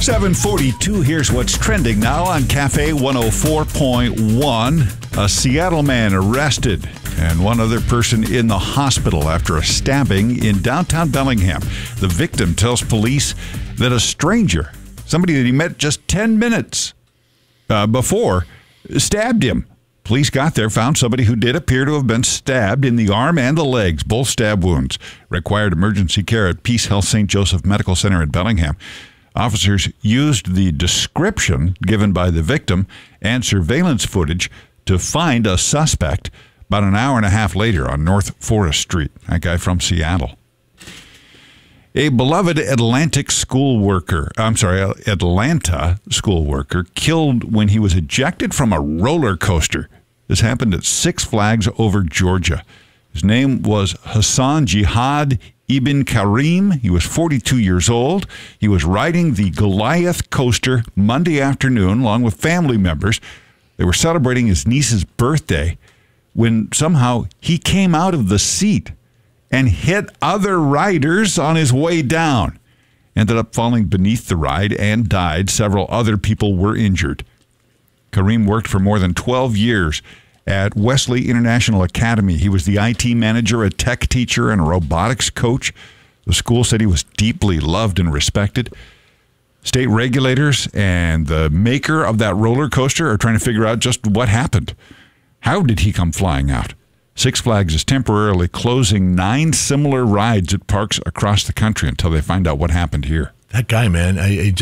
7:42, here's what's trending now on Cafe 104.1. A Seattle man arrested and one other person in the hospital after a stabbing in downtown Bellingham. The victim tells police that a stranger, somebody that he met just 10 minutes before, stabbed him. Police got there, found somebody who did appear to have been stabbed in the arm and the legs. Both stab wounds required emergency care at Peace Health St. Joseph Medical Center in Bellingham. Officers used the description given by the victim and surveillance footage to find a suspect about an hour and a half later on North Forest Street. That guy from Seattle. A beloved Atlanta school worker killed when he was ejected from a roller coaster. This happened at Six Flags over Georgia. His name was Hassan Jihad Ibn Karim. He was 42 years old. He was riding the Goliath coaster Monday afternoon along with family members. They were celebrating his niece's birthday when somehow he came out of the seat and hit other riders on his way down. Ended up falling beneath the ride and died. Several other people were injured. Karim worked for more than 12 years at Wesley International Academy. He was the IT manager, a tech teacher, and a robotics coach. The school said he was deeply loved and respected. State regulators and the maker of that roller coaster are trying to figure out just what happened. How did he come flying out? Six Flags is temporarily closing 9 similar rides at parks across the country until they find out what happened here. That guy, man,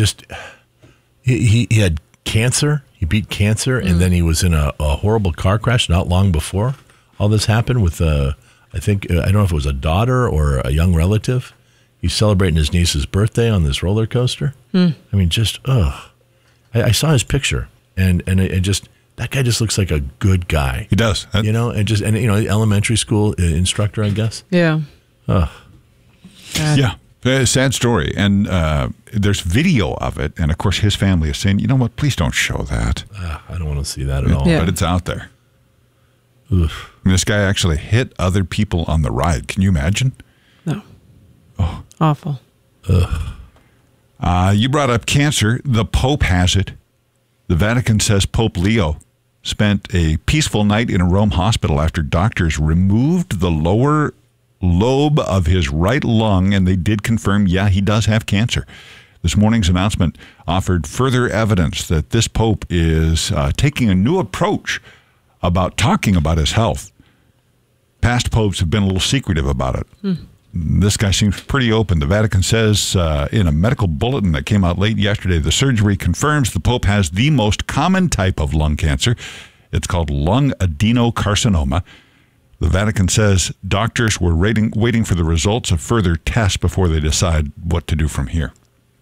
he had cancer. He beat cancer, and then he was in a horrible car crash not long before all this happened with, I don't know if it was a daughter or a young relative. He's celebrating his niece's birthday on this roller coaster. I mean, I saw his picture, and that guy just looks like a good guy. He does. Elementary school instructor, I guess. Yeah. Yeah. Sad story. And there's video of it. And, of course, his family is saying, you know what, please don't show that. I don't want to see that at all. Yeah. But it's out there. Oof. I mean, this guy actually hit other people on the ride. Can you imagine? No. Oh. Awful. Ugh. You brought up cancer. The Pope has it. The Vatican says Pope Leo spent a peaceful night in a Rome hospital after doctors removed the lower lobe of his right lung, and they did confirm, he does have cancer. This morning's announcement offered further evidence that this Pope is taking a new approach about talking about his health. Past popes have been a little secretive about it. This guy seems pretty open. The Vatican says in a medical bulletin that came out late yesterday, the surgery confirms the Pope has the most common type of lung cancer. It's called lung adenocarcinoma. The Vatican says doctors were waiting for the results of further tests before they decide what to do from here.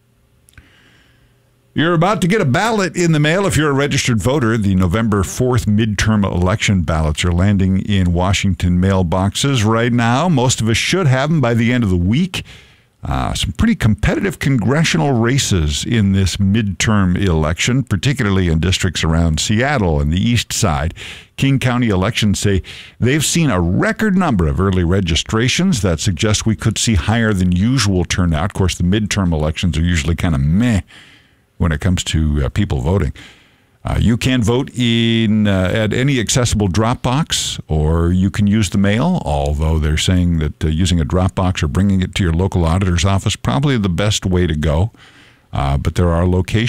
You're about to get a ballot in the mail if you're a registered voter. The November 4th midterm election ballots are landing in Washington mailboxes right now. Most of us should have them by the end of the week. Some pretty competitive congressional races in this midterm election, particularly in districts around Seattle and the east side. King County elections say they've seen a record number of early registrations. That suggests we could see higher than usual turnout. Of course, the midterm elections are usually kind of meh when it comes to people voting. You can vote at any accessible drop box, or you can use the mail, although they're saying that using a drop box or bringing it to your local auditor's office probably the best way to go. But there are locations